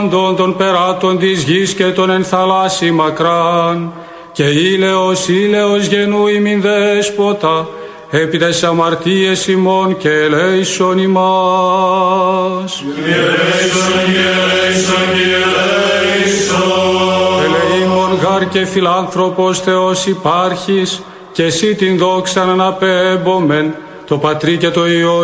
των περάτων της γης και των εν θαλάσσι μακράν, και ήλαιος γενού ημιν δέσποτα, επί τες αμαρτίες ημών και ελέησον ημάς. Ελεήμων γάρ και φιλάνθρωπος Θεός υπάρχεις, και εσύ την δόξαν αναπέμπομεν, το Πατρί και το Υιό